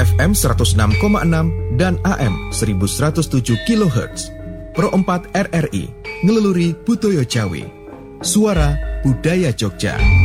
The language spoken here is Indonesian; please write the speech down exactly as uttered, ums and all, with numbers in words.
F M seratus enam koma enam dan A M seribu seratus tujuh kilohertz. Pro empat R R I, ngeluluri Butoyo Jawi. Suara Budaya Jogja.